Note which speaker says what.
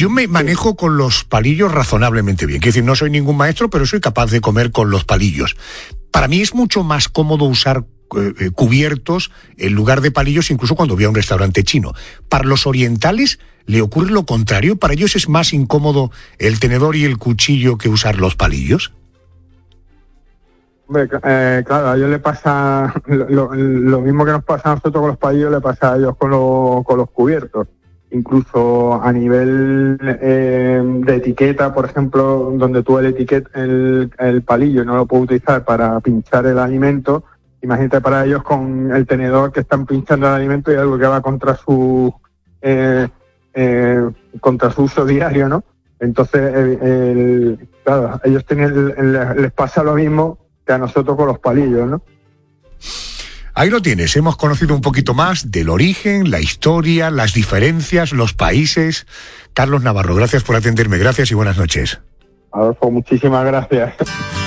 Speaker 1: Yo me manejo con los palillos razonablemente bien. Quiero decir, no soy ningún maestro, pero soy capaz de comer con los palillos. Para mí es mucho más cómodo usar cubiertos en lugar de palillos, incluso cuando voy a un restaurante chino. Para los orientales le ocurre lo contrario. Para ellos es más incómodo el tenedor y el cuchillo que usar los palillos.
Speaker 2: Hombre, claro, a ellos le pasa lo mismo que nos pasa a nosotros con los palillos, le pasa a ellos con los cubiertos. Incluso a nivel de etiqueta, por ejemplo, donde tú el palillo no lo puedes utilizar para pinchar el alimento, imagínate para ellos con el tenedor que están pinchando el alimento y algo que va contra su uso diario, ¿no? Entonces, claro, ellos les pasa lo mismo que a nosotros con los palillos, ¿no?
Speaker 1: Ahí lo tienes, hemos conocido un poquito más del origen, la historia, las diferencias, los países. Carlos Navarro, gracias por atenderme, gracias y buenas noches.
Speaker 2: Adolfo, muchísimas gracias.